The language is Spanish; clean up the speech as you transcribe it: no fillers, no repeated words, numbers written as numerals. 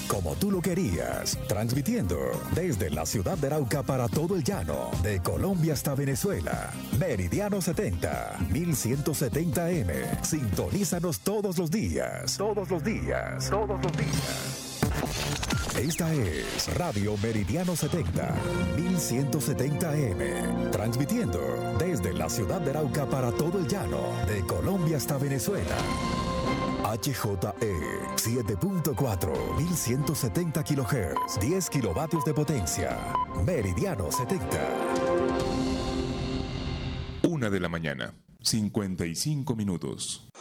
como tú lo querías, transmitiendo desde la ciudad de Arauca para todo el llano, de Colombia hasta Venezuela. Meridiano 70, 1170M. Sintonízanos todos los días. Todos los días. Todos los días. Esta es Radio Meridiano 70, 1170M, transmitiendo desde la ciudad de Arauca para todo el llano, de Colombia hasta Venezuela. HJE 7.4, 1170 kHz, 10 kilovatios de potencia. Meridiano 70. 1 de la mañana, 55 minutos.